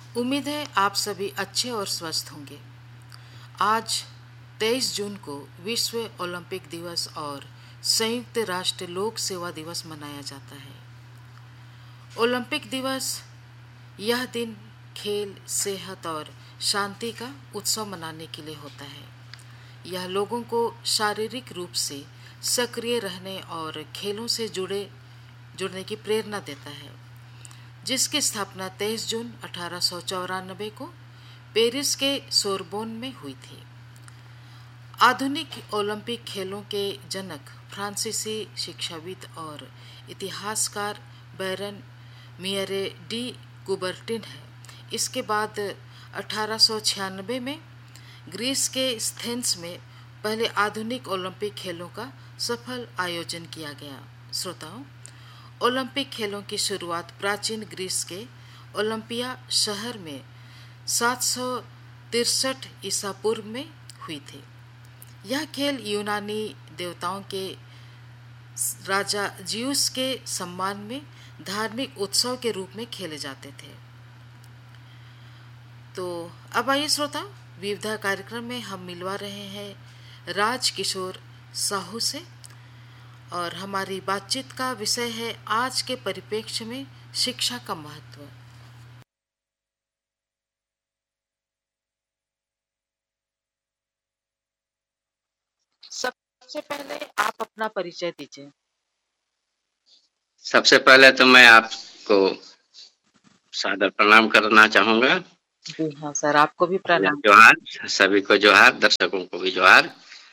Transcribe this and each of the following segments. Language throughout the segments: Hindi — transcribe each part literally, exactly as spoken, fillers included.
उम्मीद है आप सभी अच्छे और स्वस्थ होंगे। आज तेईस जून को विश्व ओलंपिक दिवस और संयुक्त राष्ट्र लोक सेवा दिवस मनाया जाता है। ओलंपिक दिवस यह दिन खेल, सेहत और शांति का उत्सव मनाने के लिए होता है। यह लोगों को शारीरिक रूप से सक्रिय रहने और खेलों से जुड़े जुड़ने की प्रेरणा देता है, जिसकी स्थापना तेईस जून अठारह सौ चौरानबे को पेरिस के सोरबोन में हुई थी। आधुनिक ओलंपिक खेलों के जनक फ्रांसीसी शिक्षाविद और इतिहासकार बैरन मियरे डी कुबर्टिन है। इसके बाद अठारह सौ छियानबे में ग्रीस के एथेंस में पहले आधुनिक ओलंपिक खेलों का सफल आयोजन किया गया। श्रोताओं, ओलंपिक खेलों की शुरुआत प्राचीन ग्रीस के ओलंपिया शहर में सात सौ तिरसठ ईसा पूर्व में हुई थी। यह खेल यूनानी देवताओं के राजा जियुस के सम्मान में धार्मिक उत्सव के रूप में खेले जाते थे। तो अब आइए श्रोता, विविधा कार्यक्रम में हम मिलवा रहे हैं राज किशोर साहू से, और हमारी बातचीत का विषय है आज के परिप्रेक्ष्य में शिक्षा का महत्व। सबसे पहले आप अपना परिचय दीजिए। सबसे पहले तो मैं आपको सादर प्रणाम करना चाहूंगा। जी हाँ सर, आपको भी प्रणाम। जोहार, सभी को जोहार, दर्शकों को भी जोहार।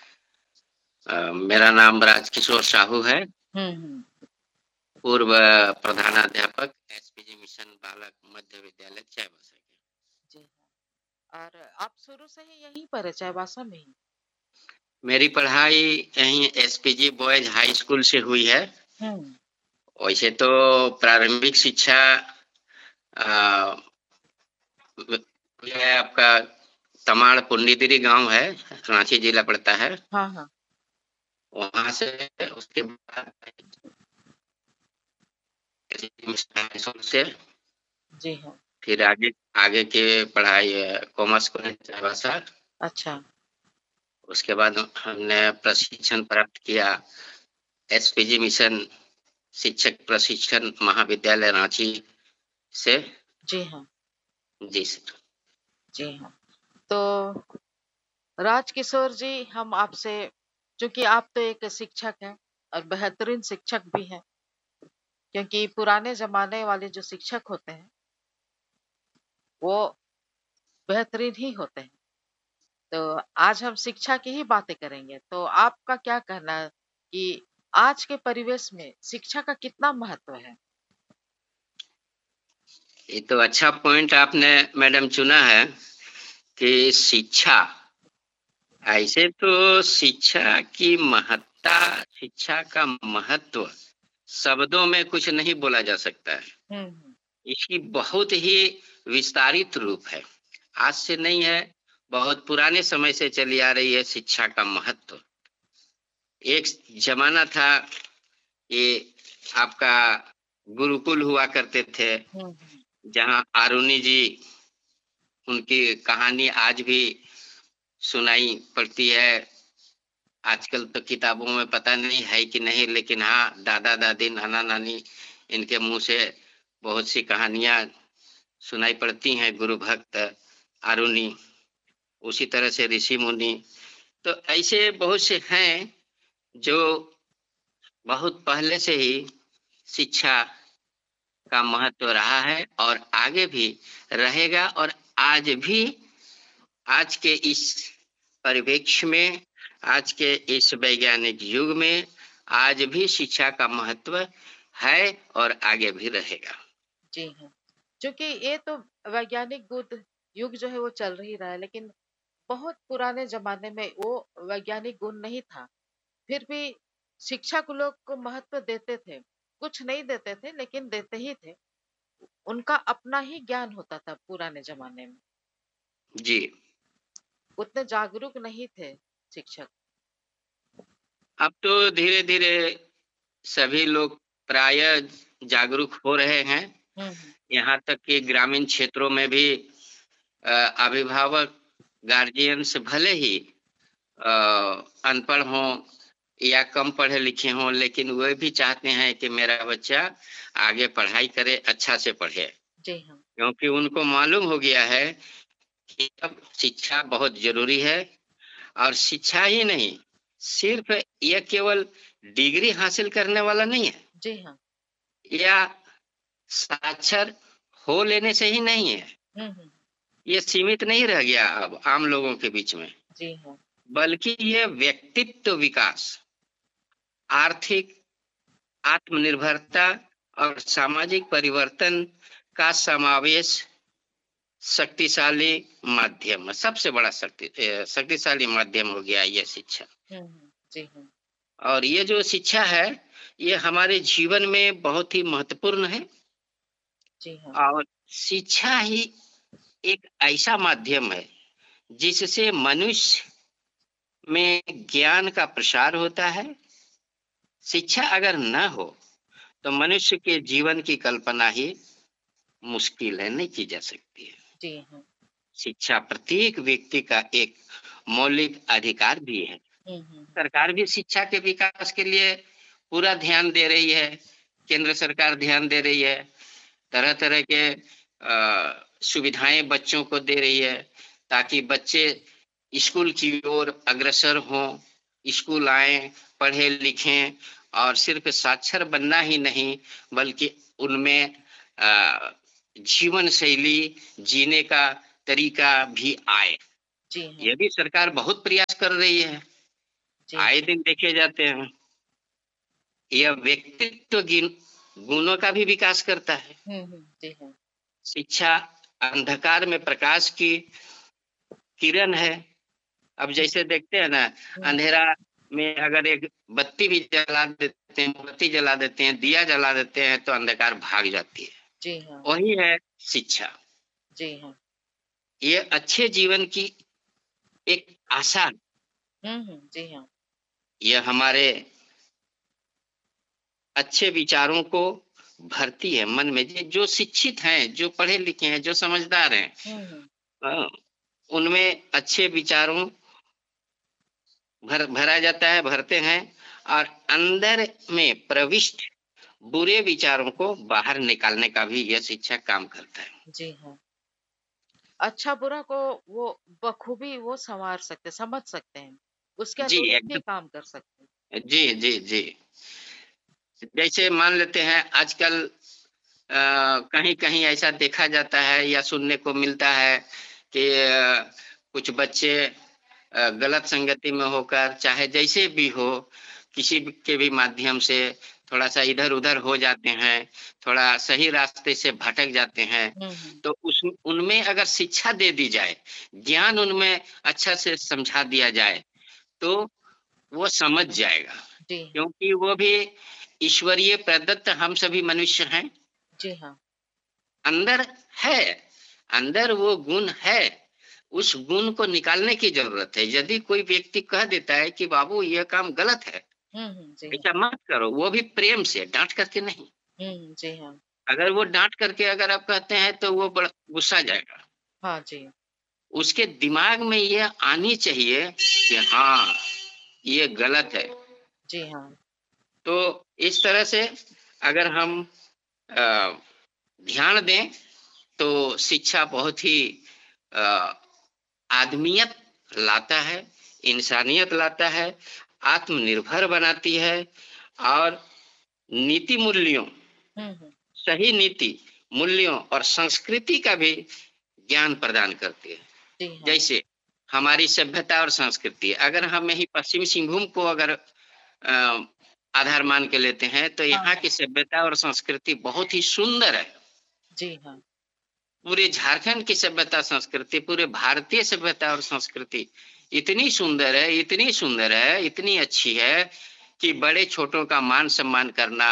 मेरा नाम राजकिशोर साहू है। हम्म पूर्व प्रधानाध्यापक एसपीजी मिशन बालक मध्य विद्यालय चाईबासा के। जी हाँ, और आप शुरू से ही यहीं पर है, चाईबासा में ही? मेरी पढ़ाई यहीं एसपीजी बॉयज हाई स्कूल से हुई है। वैसे तो प्रारंभिक शिक्षा आ, यह आपका तमाड़ पुंडीदिरी गांव है, रांची जिला पड़ता है। हाँ हाँ। वहां से उसके बाद से जी हाँ। फिर आगे आगे के पढ़ाई कॉमर्स को चाईबासा। अच्छा। उसके बाद हमने प्रशिक्षण प्राप्त किया एसपीजी मिशन शिक्षक प्रशिक्षण महाविद्यालय रांची से। जी हाँ। जी सर। जी हाँ, तो राजकिशोर जी, हम आपसे, क्योंकि आप तो एक शिक्षक हैं और बेहतरीन शिक्षक भी हैं, क्योंकि पुराने जमाने वाले जो शिक्षक होते हैं वो बेहतरीन ही होते हैं। तो आज हम शिक्षा की ही बातें करेंगे। तो आपका क्या कहना है कि आज के परिवेश में शिक्षा का कितना महत्व है? ये तो अच्छा पॉइंट आपने मैडम चुना है कि शिक्षा, ऐसे तो शिक्षा की महत्ता, शिक्षा का महत्व शब्दों में कुछ नहीं बोला जा सकता है। इसकी बहुत ही विस्तारित रूप है। आज से नहीं है, बहुत पुराने समय से चली आ रही है शिक्षा का महत्व। एक जमाना था ये आपका गुरुकुल हुआ करते थे, जहां आरुणि जी, उनकी कहानी आज भी सुनाई पड़ती है। आजकल तो किताबों में पता नहीं है कि नहीं, लेकिन हाँ, दादा दादी नाना नानी इनके मुंह से बहुत सी कहानियां सुनाई पड़ती हैं। गुरु भक्त आरुणि, उसी तरह से ऋषि मुनि, तो ऐसे बहुत से हैं जो बहुत पहले से ही शिक्षा का महत्व रहा है और आगे भी रहेगा। और आज भी, आज के इस परिप्रेक्ष्य में, आज के इस वैज्ञानिक युग में आज भी शिक्षा का महत्व है और आगे भी रहेगा। जी हाँ, क्योंकि ये तो वैज्ञानिक बुद्ध युग जो है वो चल ही रहा है, लेकिन बहुत पुराने जमाने में वो वैज्ञानिक गुण नहीं था, फिर भी शिक्षा को लोग को महत्व देते थे। कुछ नहीं देते थे, लेकिन देते ही थे। उनका अपना ही ज्ञान होता था पुराने जमाने में। जी, उतने जागरूक नहीं थे शिक्षक। अब तो धीरे धीरे सभी लोग प्राय जागरूक हो रहे हैं। हम्म, हम्म, यहाँ तक कि ग्रामीण क्षेत्रों में भी अ, अभिभावक गार्जियंस भले ही अ, अनपढ़ हों या कम पढ़े लिखे हों, लेकिन वे भी चाहते हैं कि मेरा बच्चा आगे पढ़ाई करे, अच्छा से पढ़े, जी हाँ, क्योंकि उनको मालूम हो गया है कि अब शिक्षा बहुत जरूरी है। और शिक्षा ही नहीं, सिर्फ यह केवल डिग्री हासिल करने वाला नहीं है, जी हाँ, या साक्षर हो लेने से ही नहीं है, हम्म, हम्म, ये सीमित नहीं रह गया अब आम लोगों के बीच में, जी हाँ, बल्कि ये व्यक्तित्व विकास, आर्थिक आत्मनिर्भरता और सामाजिक परिवर्तन का समावेश शक्तिशाली माध्यम, सबसे बड़ा शक्ति अ, शक्तिशाली माध्यम हो गया ये शिक्षा। हम्म, हम्म, जी हाँ, और ये जो शिक्षा है, ये हमारे जीवन में बहुत ही महत्वपूर्ण है। जी हाँ, और शिक्षा ही एक ऐसा माध्यम है जिससे मनुष्य में ज्ञान का प्रसार होता है। शिक्षा अगर न हो तो मनुष्य के जीवन की कल्पना ही मुश्किल है, नहीं की जा सकती है। जी हाँ, शिक्षा प्रत्येक व्यक्ति का एक मौलिक अधिकार भी है। हम्म, हम्म, सरकार भी शिक्षा के विकास के लिए पूरा ध्यान दे रही है। केंद्र सरकार ध्यान दे रही है, तरह तरह के अ, सुविधाएं बच्चों को दे रही है, ताकि बच्चे स्कूल की ओर अग्रसर हों, स्कूल आए, पढ़े लिखें, और सिर्फ साक्षर बनना ही नहीं बल्कि उनमें अ, जीवन शैली जीने का तरीका भी आए। जी हाँ, ये भी सरकार बहुत प्रयास कर रही है, जी आए हाँ, दिन देखे जाते हैं। यह व्यक्तित्व गिन- गुणों का भी विकास करता है। हम्म, हम्म, जी हाँ, शिक्षा अंधकार में प्रकाश की किरण है। अब जी, जैसे देखते हैं ना, हम्म, अंधेरा में अगर एक बत्ती भी जला देते हैं, मोमबत्ती जला देते हैं, दिया जला देते हैं, तो अंधकार भाग जाती है। जी हाँ, वही है शिक्षा। जी हाँ, ये अच्छे जीवन की एक आशा, हम्म, हम्म, जी हाँ, ये हमारे अच्छे विचारों को भरती है मन में। ये जो शिक्षित हैं, जो पढ़े लिखे हैं, जो समझदार हैं, हम्म, हम्म, हाँ, उनमें अच्छे विचारों भर भरा जाता है, भरते हैं, और अंदर में प्रविष्ट बुरे विचारों को बाहर निकालने का भी यह शिक्षा काम करता है। जी हाँ। अच्छा बुरा को वो बखूबी वो संवार सकते, समझ सकते हैं। उसके जी अनुरूप ही एकदम। काम कर सकते हैं। जी जी जी। जैसे मान लेते हैं आजकल अ, कहीं कहीं ऐसा देखा जाता है या सुनने को मिलता है कि अ, कुछ बच्चे अ, गलत संगति में होकर, चाहे जैसे भी हो, किसी भी- के भी माध्यम से थोड़ा सा इधर उधर हो जाते हैं, थोड़ा सही रास्ते से भटक जाते हैं। हुँ, हुँ। तो उस उनमें अगर शिक्षा दे दी जाए, ज्ञान उनमें अच्छा से समझा दिया जाए, तो वो समझ जाएगा, जी हाँ, क्योंकि वो भी ईश्वरीय प्रदत्त हम सभी मनुष्य हैं। जी हाँ, अंदर है, अंदर वो गुण है, उस गुण को निकालने की जरूरत है। यदि कोई व्यक्ति कह देता है कि बाबू यह काम गलत है, हुँ, हुँ, जी हाँ, ऐसा मत करो, वो भी प्रेम से, डांट करके नहीं। हुँ, हुँ, जी हाँ, अगर वो डांट करके अगर आप कहते हैं तो वो बड़ा गुस्सा जाएगा। हाँ जी, उसके दिमाग में यह आनी चाहिए कि हाँ, ये गलत है। जी हाँ, तो इस तरह से अगर हम अ, ध्यान दें तो शिक्षा बहुत ही अ, आदमियत लाता है, इंसानियत लाता है, आत्मनिर्भर बनाती है, और नीति मूल्यों, हुँ, हुँ, सही नीति मूल्यों और संस्कृति का भी ज्ञान प्रदान करती है। जी हाँ, जैसे हमारी सभ्यता और संस्कृति, अगर हम यही पश्चिमी सिंहभूम को अगर अ, आधार मान के लेते हैं, तो हाँ, यहाँ हाँ, की सभ्यता और संस्कृति बहुत ही सुंदर है। जी हाँ, पूरे झारखंड की सभ्यता संस्कृति, पूरे भारतीय सभ्यता और संस्कृति इतनी सुंदर है, इतनी सुंदर है, इतनी अच्छी है कि बड़े छोटों का मान सम्मान करना,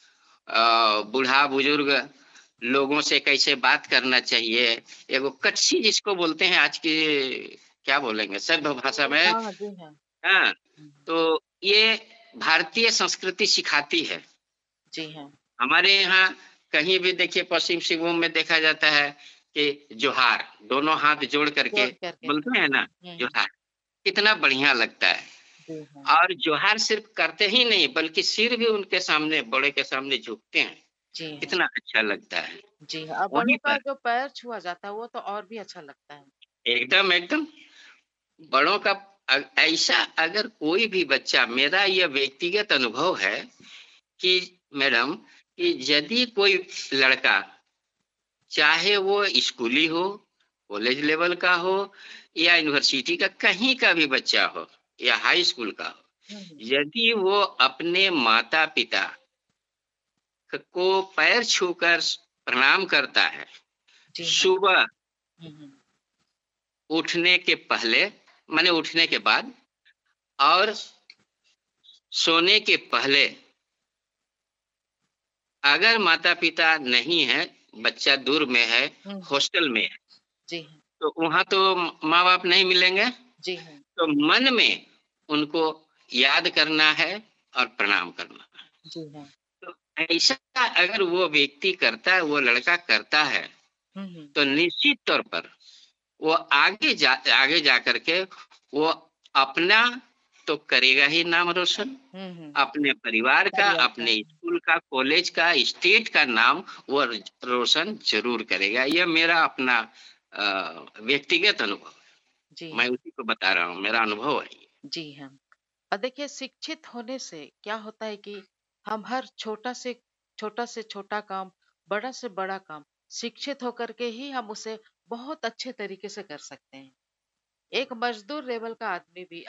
अ, बूढ़ा बुजुर्ग लोगों से कैसे बात करना चाहिए, एगो कटसी जिसको बोलते हैं आज की, क्या बोलेंगे सभ्य भाषा में। हाँ, जी हाँ, हाँ, हुँ, तो ये भारतीय संस्कृति सिखाती है। जी हाँ, हमारे यहाँ कहीं भी देखिए पश्चिम सिंहभूम में देखा जाता है कि जोहार, दोनों हाथ जोड़ करके जोड़ करके बोलते हैं ना, हुँ, हुँ। जोहार, कितना बढ़िया लगता है। जी हाँ। और जोहार सिर्फ करते ही नहीं बल्कि सिर भी उनके सामने, बड़े के सामने झुकते हैं, जी हाँ। कितना अच्छा लगता है। जी हाँ, और बड़ों वहीं का पर जो पैर छुआ जाता है वो तो और भी अच्छा लगता है। एकदम, एकदम बड़ों का अ, ऐसा अगर कोई भी बच्चा, मेरा यह व्यक्तिगत अनुभव है कि मैडम कि यदि कोई लड़का, चाहे वो स्कूली हो, कॉलेज लेवल का हो या यूनिवर्सिटी का, कहीं का भी बच्चा हो या हाई स्कूल का हो, हुँ, हुँ। यदि वो अपने माता-पिता क को पैर छूकर प्रणाम करता है, जी हाँ। सुबह हुँ, हुँ। उठने के पहले, माने उठने के बाद और सोने के पहले, अगर माता-पिता नहीं है, बच्चा दूर में है, हुँ, हुँ। हॉस्टल में है, जी हाँ। तो वहाँ तो माँ-बाप नहीं मिलेंगे, जी हाँ। तो मन में उनको याद करना है और प्रणाम करना है। जी हाँ। तो ऐसा अगर वो व्यक्ति करता है, वो लड़का करता है, हुँ, हुँ। तो निश्चित तौर पर वो आगे जा आगे जाकर के वो अपना तो करेगा ही नाम रोशन, हुँ, हुँ। अपने परिवार का, परिवार का। अपने स्कूल का, कॉलेज का, स्टेट का नाम वो रोशन ज़रूर करेगा। यह मेरा अपना अ, व्यक्तिगत अनुभव जी है। मैं हाँ। उसी को बता रहा हूँ, मेरा अनुभव है ये। जी हाँ। और देखिए शिक्षित होने से क्या होता है कि हम हर छोटा से छोटा से छोटा काम, बड़ा से बड़ा काम शिक्षित होकर के ही हम उसे बहुत अच्छे तरीके से कर सकते हैं। एक मज़दूर लेवल का आदमी भी